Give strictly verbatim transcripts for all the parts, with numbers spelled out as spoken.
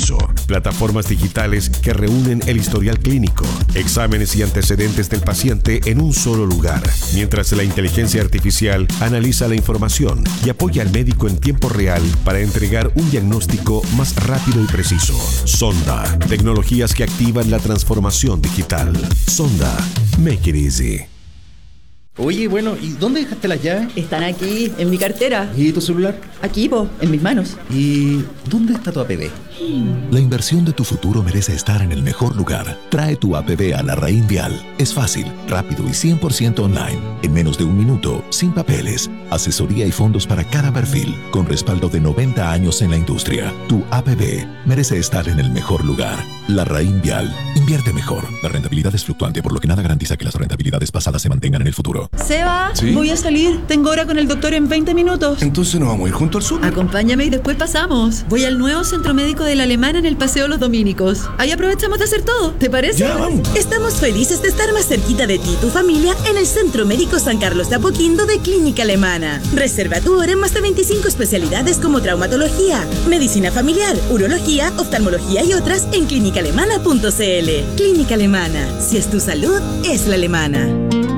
preciso, plataformas digitales que reúnen el historial clínico, exámenes y antecedentes del paciente en un solo lugar, mientras la inteligencia artificial analiza la información y apoya al médico en tiempo real para entregar un diagnóstico más rápido y preciso. Sonda, tecnologías que activan la transformación digital. Sonda, make it easy. Oye, bueno, ¿y dónde dejaste las llaves? Están aquí, en mi cartera. ¿Y tu celular? Aquí, po, en mis manos. ¿Y dónde está tu A P B? La inversión de tu futuro merece estar en el mejor lugar. Trae tu A P B a Larraín Vial. Es fácil, rápido y cien por ciento online. En menos de un minuto, sin papeles. Asesoría y fondos para cada perfil, con respaldo de noventa años en la industria. Tu A P B merece estar en el mejor lugar. Larraín Vial. Invierte mejor. La rentabilidad es fluctuante, por lo que nada garantiza que las rentabilidades pasadas se mantengan en el futuro. Seba, ¿Sí? Voy a salir. Tengo hora con el doctor en veinte minutos. Entonces nos vamos a ir junto al súper. Acompáñame y después pasamos. Voy al nuevo centro médico de la Alemana en el Paseo Los Dominicos. Ahí aprovechamos de hacer todo. ¿Te parece? Ya, vamos. Estamos felices de estar más cerquita de ti y tu familia en el Centro Médico San Carlos de Apoquindo de Clínica Alemana. Reserva tu hora en más de veinticinco especialidades como traumatología, medicina familiar, urología, oftalmología y otras en clínica alemana punto c l. Clínica Alemana. Si es tu salud, es la alemana.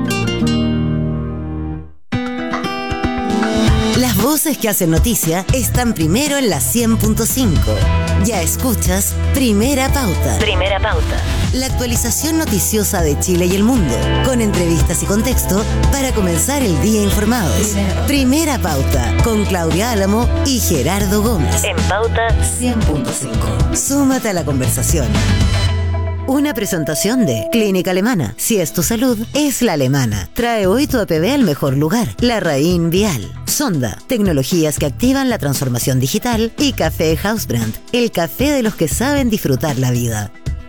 Las voces que hacen noticia están primero en la cien punto cinco. Ya escuchas Primera Pauta. Primera Pauta. La actualización noticiosa de Chile y el mundo, con entrevistas y contexto para comenzar el día informados. Primera Pauta, con Claudia Álamo y Gerardo Gómez. En Pauta cien punto cinco. Súmate a la conversación. Una presentación de Clínica Alemana. Si es tu salud, es la alemana. Trae hoy tu A P B al mejor lugar. Larraín Vial. Sonda, tecnologías que activan la transformación digital. Y Café Hausbrand, el café de los que saben disfrutar la vida.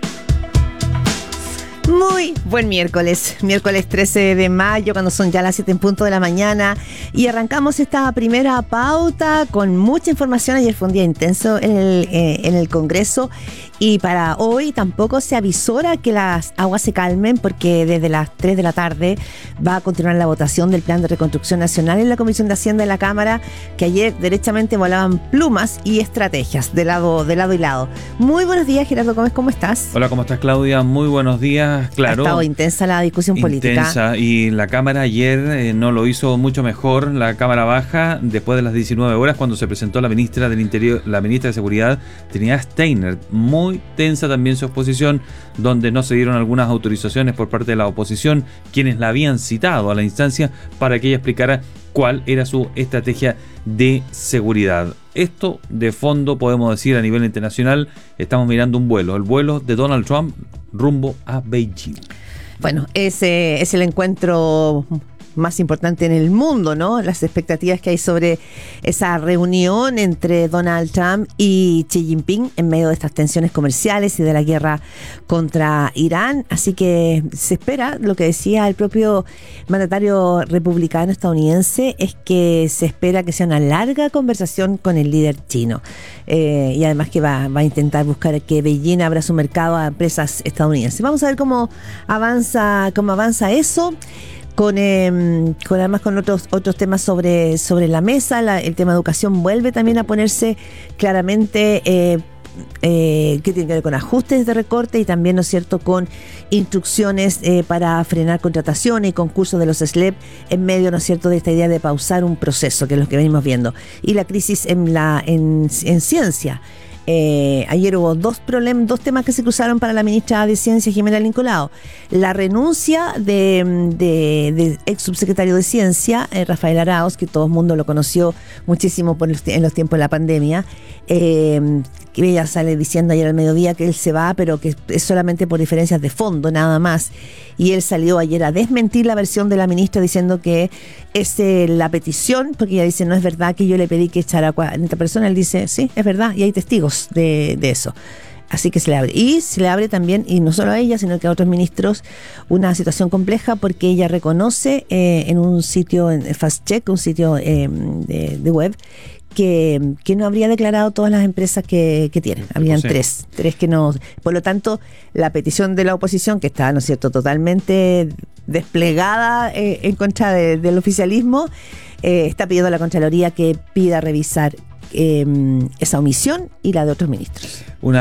Muy buen miércoles, miércoles trece de mayo, cuando son ya las siete en punto de la mañana, y arrancamos esta primera pauta con mucha información. Ayer fue un día intenso en el, eh, en el Congreso, y para hoy tampoco se avisora que las aguas se calmen, porque desde las tres de la tarde va a continuar la votación del Plan de Reconstrucción Nacional en la Comisión de Hacienda de la Cámara, que ayer derechamente volaban plumas y estrategias de lado, de lado y lado. Muy buenos días, Gerardo Gómez, ¿cómo estás? Hola, ¿cómo estás, Claudia? Muy buenos días. Claro, ha estado intensa la discusión política. Intensa, y la Cámara ayer eh, no lo hizo mucho mejor. La Cámara Baja, después de las diecinueve horas, cuando se presentó la ministra del Interior, la ministra de Seguridad, Trinidad Steiner. Muy tensa también su exposición, donde no se dieron algunas autorizaciones por parte de la oposición, quienes la habían citado a la instancia para que ella explicara cuál era su estrategia de seguridad. Esto, de fondo, podemos decir, a nivel internacional, estamos mirando un vuelo, el vuelo de Donald Trump rumbo a Beijing. Bueno, ese es el encuentro más importante en el mundo, ¿no? Las expectativas que hay sobre esa reunión entre Donald Trump y Xi Jinping en medio de estas tensiones comerciales y de la guerra contra Irán. Así que se espera, lo que decía el propio mandatario republicano estadounidense, es que se espera que sea una larga conversación con el líder chino. Eh, y además que va, va a intentar buscar que Beijing abra su mercado a empresas estadounidenses. Vamos a ver cómo avanza, cómo avanza eso. Con, eh, con además con otros otros temas sobre, sobre la mesa. La, el tema de educación vuelve también a ponerse claramente, eh, eh, que tiene que ver con ajustes de recorte y también, ¿no es cierto?, con instrucciones eh, para frenar contrataciones y concursos de los S L E P en medio, ¿no es cierto?, de esta idea de pausar un proceso, que es lo que venimos viendo. Y la crisis en, la, en, en ciencia. Eh, ayer hubo dos problemas, dos temas que se cruzaron para la ministra de Ciencia, Jimena Lincolao. La renuncia de, de, de ex subsecretario de Ciencia, eh, Rafael Arauz, que todo el mundo lo conoció muchísimo por los, en los tiempos de la pandemia, eh, que ella sale diciendo ayer al mediodía que él se va, pero que es solamente por diferencias de fondo, nada más. Y él salió ayer a desmentir la versión de la ministra, diciendo que es eh, la petición, porque ella dice, no es verdad que yo le pedí que echara a cuarenta personas. Él dice, sí, es verdad, y hay testigos de, de eso. Así que se le abre. Y se le abre también, y no solo a ella, sino que a otros ministros, una situación compleja, porque ella reconoce eh, en un sitio, en Fast Check, un sitio eh, de, de web, que, que no habría declarado todas las empresas que, que tienen. Habrían sí. tres, tres que no. Por lo tanto, la petición de la oposición, que está, ¿no es cierto?, totalmente desplegada eh, en contra de, del oficialismo, eh, está pidiendo a la Contraloría que pida revisar eh, esa omisión y la de otros ministros. Una